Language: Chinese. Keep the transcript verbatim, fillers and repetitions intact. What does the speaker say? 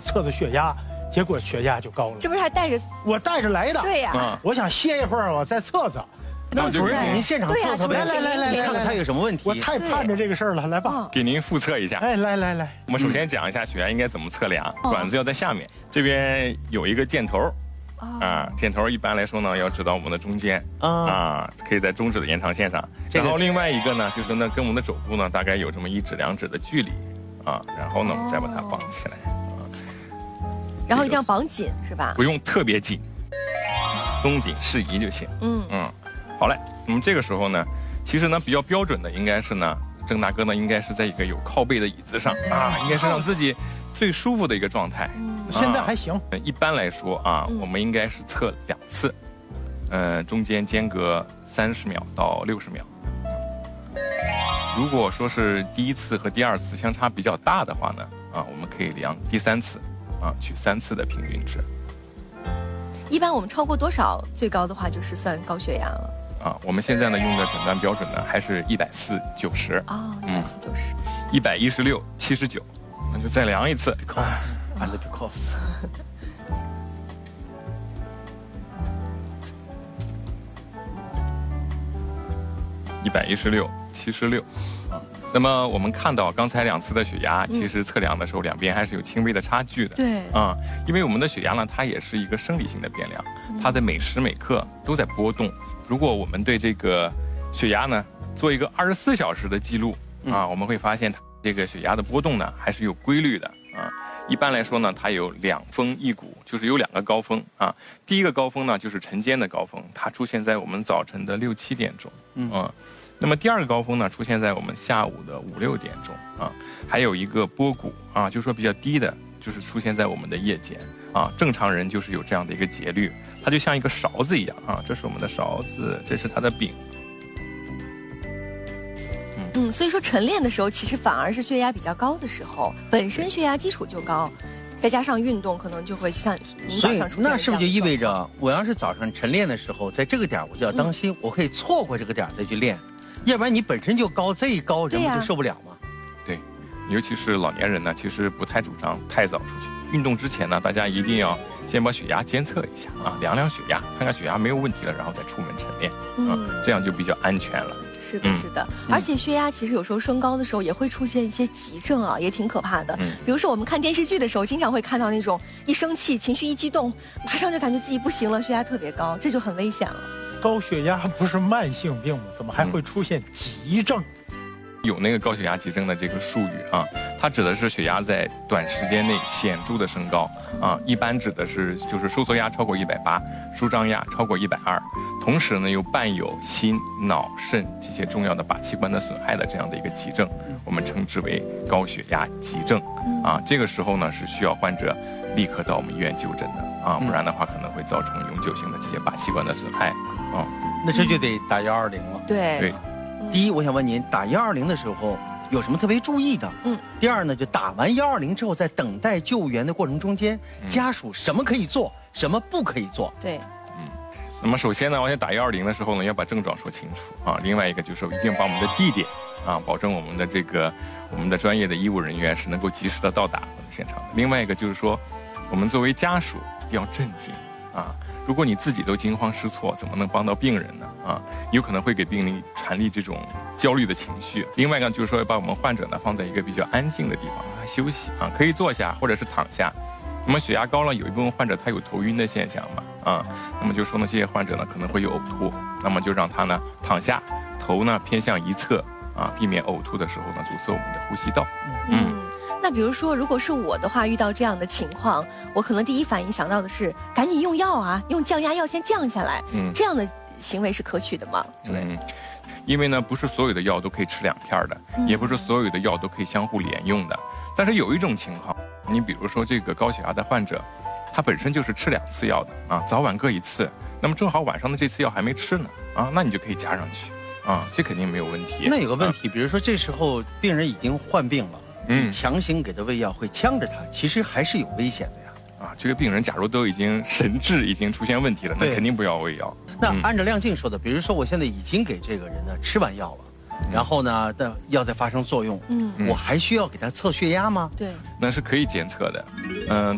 测测血压，结果血压就高了。 这不是还带着？ 我带着来的。 对呀、 啊， 我想歇一会儿，我再测测。 那主任给您现场测测呗， 来来来来你看看他有什么问题。 我太盼着这个事儿了，来吧。 给您复测一下。 哎，来来来， 我们首先讲一下血压应该怎么测量， 哦管子要在下面，这边有一个箭头。啊，箭头一般来说呢，要指到我们的中间啊，可以在中指的延长线上。然后另外一个呢，就是呢跟我们的肘部呢大概有这么一指两指的距离啊，然后呢我们再把它绑起来啊。 然后一定要绑紧是吧？ 不用特别紧，松紧适宜就行。 嗯嗯，好嘞。那么这个时候呢，其实呢比较标准的应该是呢，郑大哥呢应该是在一个有靠背的椅子上啊，应该是让自己最舒服的一个状态。 现在还行。 一般来说啊，我们应该是测两次，呃，中间间隔三十秒到六十秒。如果说是第一次和第二次相差比较大的话呢，啊，我们可以量第三次，啊，取三次的平均值。 一般我们超过多少最高的话就是算高血压了？ 啊，我们现在呢用的诊断标准呢还是一百四九十。 哦，一百四九十。 一百一十六七十九，那就再量一次。 And because 一百一十六七十六。那么我们看到刚才两次的血压，其实测量的时候两边还是有轻微的差距的。 对啊，因为我们的血压呢，它也是一个生理性的变量，它的每时每刻都在波动。如果我们对这个血压呢做一个二十四小时的记录啊，我们会发现它这个血压的波动呢还是有规律的啊。一般来说呢，它有两峰一谷，就是有两个高峰啊。第一个高峰呢就是晨间的高峰，它出现在我们早晨的六七点钟，嗯。啊那么第二个高峰呢，出现在我们下午的五六点钟啊，还有一个波谷啊，就是说比较低的，就是出现在我们的夜间啊。正常人就是有这样的一个节律，它就像一个勺子一样啊，这是我们的勺子，这是它的柄。 嗯，所以说晨练的时候，其实反而是血压比较高的时候，本身血压基础就高，再加上运动，可能就会像您早所以上出现那是不是就意味着？ 着，我要是早上晨练的时候，在这个点儿我就要当心，我可以错过这个点儿再去练，要不然你本身就高，这一高人不就受不了吗？ 对，尤其是老年人呢，其实不太主张太早出去运动之前呢，大家一定要先把血压监测一下啊，量量血压，看看血压没有问题了，然后再出门晨练啊，这样就比较安全了。 是的，是的，而且血压其实有时候升高的时候也会出现一些急症啊，也挺可怕的。 嗯， 比如说我们看电视剧的时候，经常会看到那种一生气、情绪一激动，马上就感觉自己不行了，血压特别高，这就很危险了。 高血压不是慢性病吗？怎么还会出现急症？ 有那个高血压急症的这个术语啊，它指的是血压在短时间内显著的升高啊，一般指的是就是收缩压超过一百八，舒张压超过一百二，同时呢又伴有心、脑、肾这些重要的靶器官的损害的这样的一个急症，我们称之为高血压急症啊。这个时候呢是需要患者立刻到我们医院就诊的啊，不然的话可能会造成永久性的这些靶器官的损害啊。 那这就得打幺二零了。 对对。 第一，我想问您，打幺二零的时候有什么特别注意的？嗯。第二呢，就打完幺二零之后，在等待救援的过程中间，家属什么可以做，什么不可以做？ 对。 嗯。那么首先呢，我想打幺二零的时候呢，要把症状说清楚啊。另外一个就是一定把我们的地点啊，保证我们的这个我们的专业的医务人员是能够及时的到达现场的。另外一个就是说，我们作为家属一定要镇静啊。如果你自己都惊慌失措，怎么能帮到病人呢？啊，有可能会给病人传递这种焦虑的情绪。另外一个就是说，要把我们患者呢放在一个比较安静的地方，让他休息啊，可以坐下或者是躺下。那么血压高了，有一部分患者他有头晕的现象嘛，啊，那么就说呢，这些患者呢可能会有呕吐，那么就让他呢躺下，头呢偏向一侧啊，避免呕吐的时候呢阻塞我们的呼吸道。 嗯。那比如说，如果是我的话，遇到这样的情况，我可能第一反应想到的是赶紧用药啊，用降压药先降下来。嗯，这样的行为是可取的吗？ 嗯，因为呢，不是所有的药都可以吃两片的，嗯、也不是所有的药都可以相互连用的。但是有一种情况，你比如说这个高血压的患者，他本身就是吃两次药的啊，早晚各一次。那么正好晚上的这次药还没吃呢啊，那你就可以加上去啊，这肯定没有问题。 那有个问题，啊、比如说这时候病人已经患病了。 嗯， 强行给他喂药会呛着他，其实还是有危险的呀。 啊，这个病人假如都已经神志已经出现问题了，那肯定不要喂药。 那按照亮静说的，比如说我现在已经给这个人呢吃完药了，嗯、然后呢，的药在发生作用，嗯，我还需要给他测血压吗？ 对， 那是可以监测的，嗯、呃，